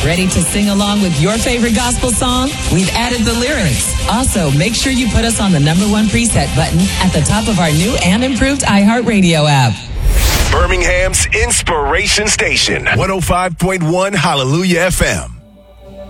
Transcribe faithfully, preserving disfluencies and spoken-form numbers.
Ready to sing along with your favorite gospel song? We've added the lyrics. Also, make sure you put us on the number one preset button at the top of our new and improved iHeartRadio app. Birmingham's Inspiration Station, one oh five point one Hallelujah F M.